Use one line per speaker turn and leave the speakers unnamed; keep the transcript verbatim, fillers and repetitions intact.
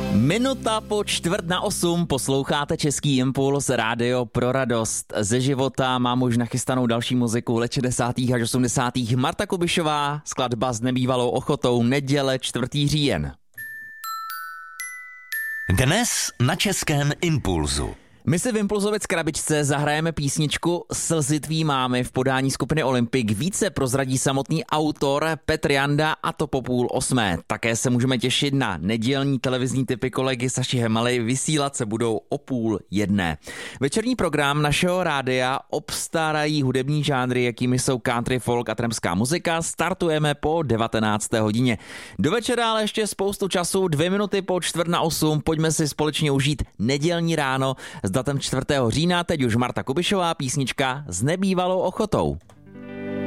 Minuta po čtvrt na osm posloucháte Český impuls, rádio pro radost ze života. Mám už nachystanou další muziku let šedesátých až osmdesátých. Marta Kubišová, skladba s nebývalou ochotou, neděle čtvrtý říjen.
Dnes na Českém impulzu.
My si v Impulzovec krabičce zahrajeme písničku Slzy tvý mámy v podání skupiny Olympik. Více prozradí samotný autor Petr Janda, a to po půl osmé. Také se můžeme těšit na nedělní televizní tipy kolegy Saši Hemaly. Vysílat se budou o půl jedné. Večerní program našeho rádia obstarají hudební žánry, jakými jsou country, folk a trampská muzika. Startujeme po devatenácté hodině. Do večera ale ještě spoustu času, dvě minuty po čtvrt na osm. Pojďme si společně užít nedělní ráno s datem čtvrtého října. Teď už Marta Kubišová, písnička s nebývalou ochotou.